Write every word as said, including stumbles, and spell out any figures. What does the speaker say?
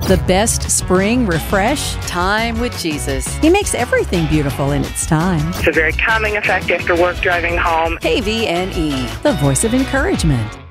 The best spring refresh? Time with Jesus. He makes everything beautiful in its time. It's a very calming effect after work driving home. K V N E, the voice of encouragement.